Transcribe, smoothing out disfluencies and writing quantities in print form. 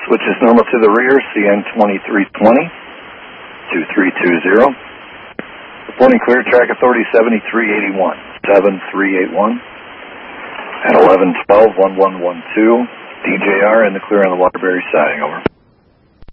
Switches normal to the rear, CN 2320, 2320. Reporting clear, track authority 7381, 7381. At 1112, 1112, DJR in the clear on the Waterbury siding, over.